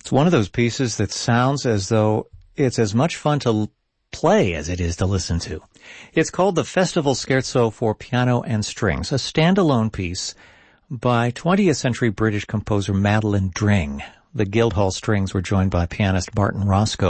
It's one of those pieces that sounds as though it's as much fun to play as it is to listen to. It's called the Festival Scherzo for Piano and Strings, a standalone piece by 20th century British composer Madeline Dring. The Guildhall Strings were joined by pianist Martin Roscoe.